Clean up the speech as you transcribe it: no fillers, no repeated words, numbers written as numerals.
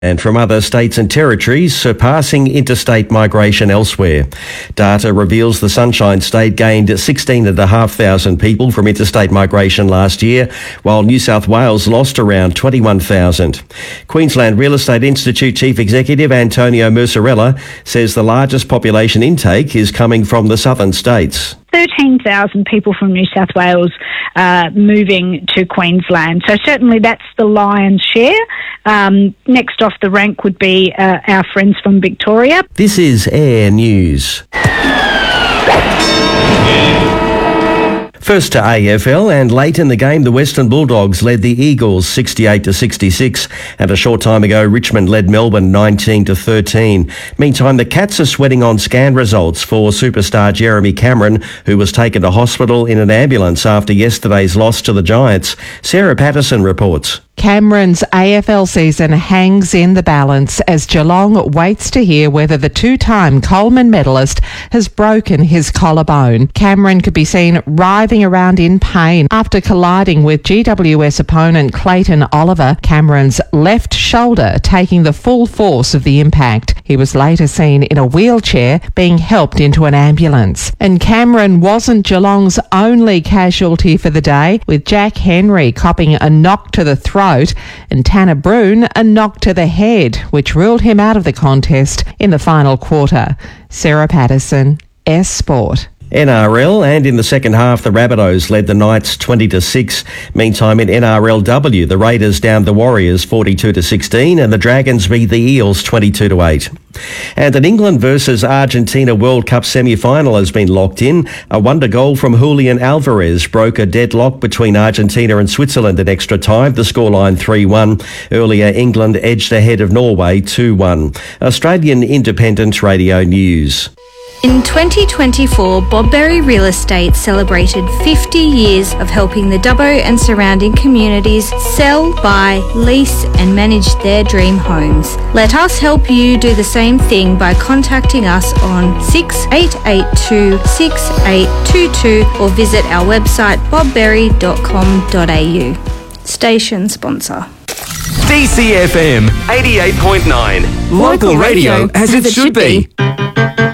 and from other states and territories surpassing interstate migration elsewhere. Data reveals the Sunshine State gained 16,500 people from interstate migration last year, while New South Wales lost around 21,000. Queensland Real Estate Institute Chief Executive Antonio Mercerella says the largest population intake is coming from the southern states. 13,000 people from New South Wales moving to Queensland. So certainly that's the lion's share. Next off the rank would be our friends from Victoria. This is Air News. First to AFL, and late in the game the Western Bulldogs led the Eagles 68-66, and a short time ago Richmond led Melbourne 19-13. Meantime, the Cats are sweating on scan results for superstar Jeremy Cameron, who was taken to hospital in an ambulance after yesterday's loss to the Giants. Sarah Patterson reports. Cameron's AFL season hangs in the balance as Geelong waits to hear whether the two-time Coleman medalist has broken his collarbone. Cameron could be seen writhing around in pain after colliding with GWS opponent Clayton Oliver, Cameron's left shoulder taking the full force of the impact. He was later seen in a wheelchair being helped into an ambulance. And Cameron wasn't Geelong's only casualty for the day, with Jack Henry copping a knock to the throat and Tanner Bruhn a knock to the head, which ruled him out of the contest in the final quarter. Sarah Patterson, S Sport. NRL, and in the second half the Rabbitohs led the Knights 20-6. Meantime in NRLW, the Raiders downed the Warriors 42-16 and the Dragons beat the Eels 22-8. And an England versus Argentina World Cup semi-final has been locked in. A wonder goal from Julian Alvarez broke a deadlock between Argentina and Switzerland in extra time, the scoreline 3-1. Earlier, England edged ahead of Norway 2-1. Australian Independent Radio News. In 2024, Bob Berry Real Estate celebrated 50 years of helping the Dubbo and surrounding communities sell, buy, lease and manage their dream homes. Let us help you do the same thing by contacting us on 6882 6822 or visit our website bobberry.com.au. Station sponsor. DCFM 88.9. Local radio as it should be.